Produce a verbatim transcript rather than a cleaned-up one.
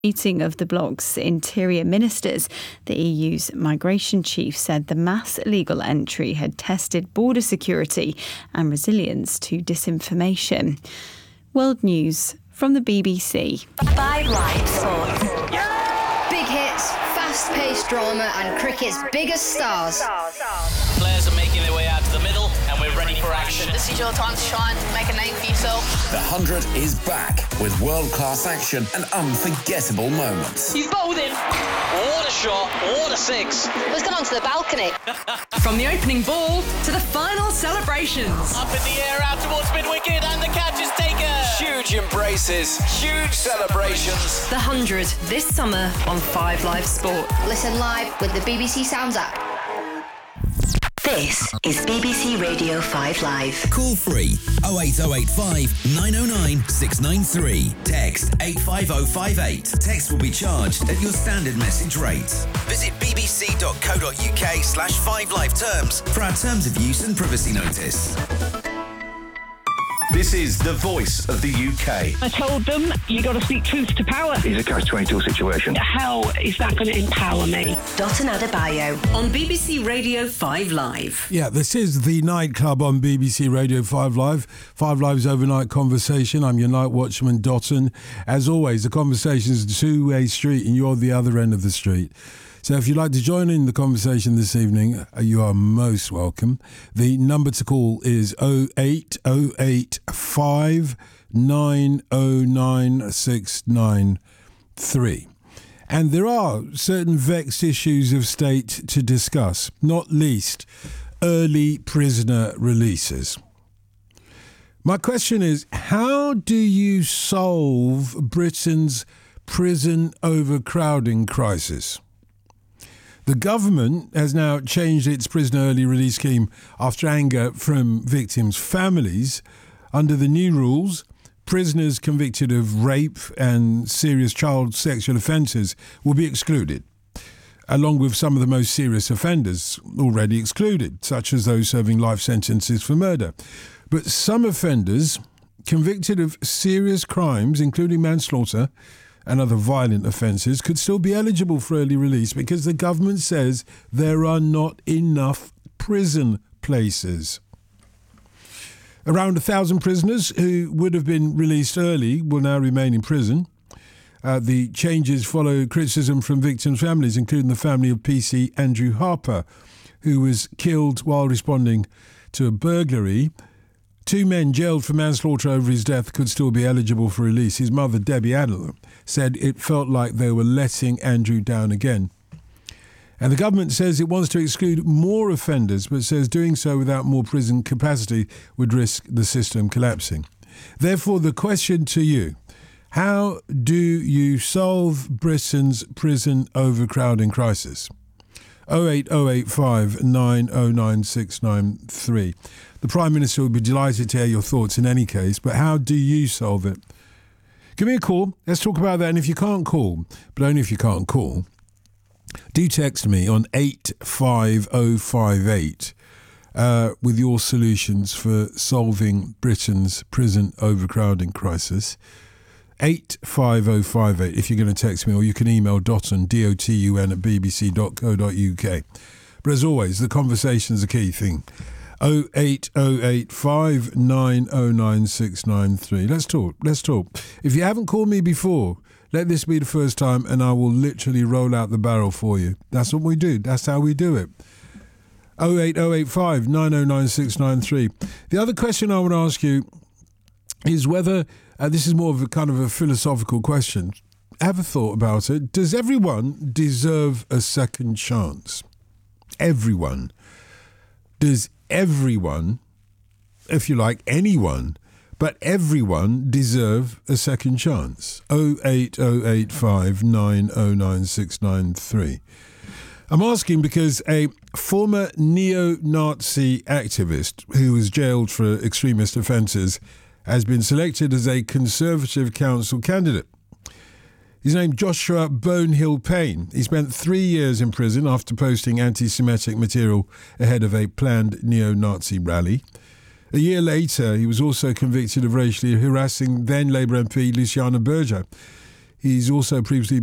Meeting of the bloc's interior ministers, the E U's migration chief said the mass illegal entry had tested border security and resilience to disinformation. World News from the B B C. Five Live Sports. Big hits, fast-paced drama and cricket's biggest stars. Players are making their way out to the middle and we're ready for action. This is your time to shine, make a name for yourself. The Hundred is back with world-class action and unforgettable moments. He's bowled in. What a shot, what a six. Let's go on to the balcony. From the opening ball to the final celebrations. Up in the air, out towards mid-wicket and the catch is taken. Huge embraces, huge celebrations. The Hundred this summer on Five Live Sport. Listen live with the B B C Sounds app. This is B B C Radio five Live. Call free oh eight oh eight five nine oh nine six nine three. Text eight five oh five eight. Text will be charged at your standard message rate. Visit bbc.co.uk slash 5live terms for our terms of use and privacy notice. This is the voice of the U K. I told them, you got to speak truth to power. It's a catch twenty-two situation. How is that going to empower me? Dotun Adebayo. On B B C Radio five Live. Yeah, this is the Nightclub on B B C Radio five Live. five Live's overnight conversation. I'm your night watchman, Dotun. As always, the conversation is a two-way street and you're the other end of the street. So if you'd like to join in the conversation this evening, you are most welcome. The number to call is oh eight oh eight five nine oh nine six nine three. And there are certain vexed issues of state to discuss, not least early prisoner releases. My question is, how do you solve Britain's prison overcrowding crisis? The government has now changed its prison early release scheme after anger from victims' families. Under the new rules, prisoners convicted of rape and serious child sexual offences will be excluded, along with some of the most serious offenders already excluded, such as those serving life sentences for murder. But some offenders convicted of serious crimes, including manslaughter, and other violent offences could still be eligible for early release because the government says there are not enough prison places. Around a thousand prisoners who would have been released early will now remain in prison. Uh, the changes follow criticism from victims' families, including the family of P C Andrew Harper, who was killed while responding to a burglary. Two men jailed for manslaughter over his death could still be eligible for release. His mother, Debbie Adler, said it felt like they were letting Andrew down again. And the government says it wants to exclude more offenders, but says doing so without more prison capacity would risk the system collapsing. Therefore, the question to you, how do you solve Britain's prison overcrowding crisis? oh eight oh eight five nine oh nine six nine three. The Prime Minister would be delighted to hear your thoughts in any case, but how do you solve it? Give me a call. Let's talk about that. And if you can't call, but only if you can't call, do text me on eight five oh five eight uh, with your solutions for solving Britain's prison overcrowding crisis. eight five oh five eight if you're going to text me, or you can email Dotun, D O T U N, at b b c dot co dot u k. But as always, the conversation's a key thing. oh eight oh eight five nine oh nine six nine three. Let's talk, let's talk. If you haven't called me before, let this be the first time and I will literally roll out the barrel for you. That's what we do. That's how we do it. oh eight oh eight five nine oh nine six nine three. The other question I want to ask you is whether... Uh, this is more of a kind of a philosophical question. Have a thought about it. Does everyone deserve a second chance? Everyone. Does everyone, if you like, anyone, but everyone deserve a second chance? oh eight oh eight five nine oh nine six nine three. I'm asking because a former neo-Nazi activist who was jailed for extremist offences has been selected as a Conservative council candidate. He's named Joshua Bonehill Payne. He spent three years in prison after posting anti-Semitic material ahead of a planned neo-Nazi rally. A year later, he was also convicted of racially harassing then Labour M P Luciana Berger. He's also previously